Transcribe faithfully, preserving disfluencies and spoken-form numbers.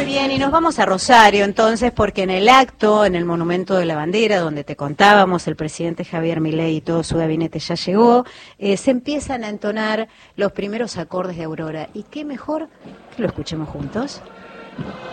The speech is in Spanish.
Muy bien, y nos vamos a Rosario entonces, porque en el acto, en el Monumento de la Bandera, donde te contábamos, el presidente Javier Milei y todo su gabinete ya llegó, eh, se empiezan a entonar los primeros acordes de Aurora. Y qué mejor que lo escuchemos juntos.